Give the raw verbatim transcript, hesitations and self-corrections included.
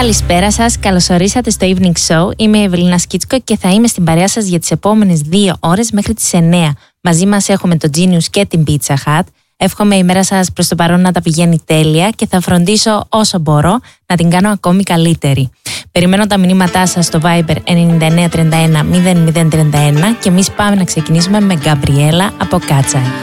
Καλησπέρα σας, καλώς ορίσατε στο Evening Show. Είμαι η Ευελίνα Σκίτσκο και θα είμαι στην παρέα σας για τις επόμενες δύο ώρες μέχρι τις εννέα. Μαζί μας έχουμε το Genius και την Pizza Hut. Εύχομαι η μέρα σας προς το παρόν να τα πηγαίνει τέλεια και θα φροντίσω όσο μπορώ να την κάνω ακόμη καλύτερη. Περιμένω τα μηνύματά σας στο Viber εννιά εννιά τρία ένα μηδέν μηδέν τρία ένα και εμείς πάμε να ξεκινήσουμε με Γκαμπριέλα από Κάτσαη.